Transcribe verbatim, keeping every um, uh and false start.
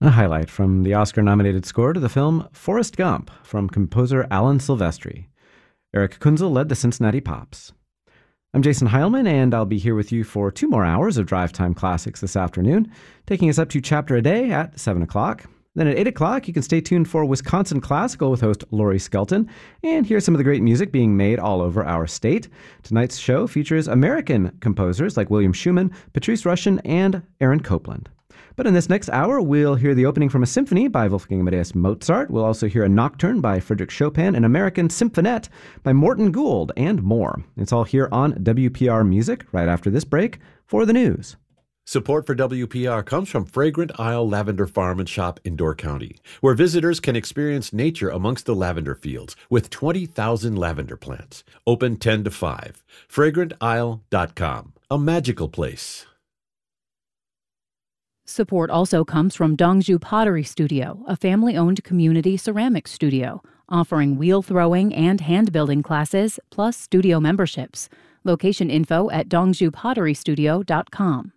A highlight from the Oscar-nominated score to the film Forrest Gump from composer Alan Silvestri. Eric Kunzel led the Cincinnati Pops. I'm Jason Heilman, and I'll be here with you for two more hours of Drive Time Classics this afternoon, taking us up to Chapter a Day at seven o'clock. Then at eight o'clock, you can stay tuned for Wisconsin Classical with host Lori Skelton and hear some of the great music being made all over our state. Tonight's show features American composers like William Schumann, Patrice Rushen, and Aaron Copland. But in this next hour, we'll hear the opening from a symphony by Wolfgang Amadeus Mozart. We'll also hear a nocturne by Frederick Chopin, an American symphonette by Morton Gould, and more. It's all here on W P R Music right after this break for the news. Support for W P R comes from Fragrant Isle Lavender Farm and Shop in Door County, where visitors can experience nature amongst the lavender fields with twenty thousand lavender plants. Open ten to five. fragrant isle dot com. A magical place. Support also comes from Dongju Pottery Studio, a family-owned community ceramics studio, offering wheel throwing and hand-building classes, plus studio memberships. Location info at dongju pottery studio dot com.